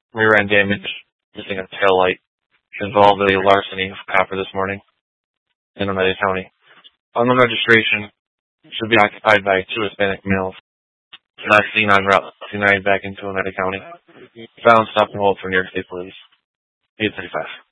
Rear end damage, missing a tail light. Involved a larceny of copper this morning in Oneida County. Unknown registration, should be occupied by two Hispanic males. Last seen on Route 29 back into Oneida County. Found, stop, and hold for New York State Police. 835.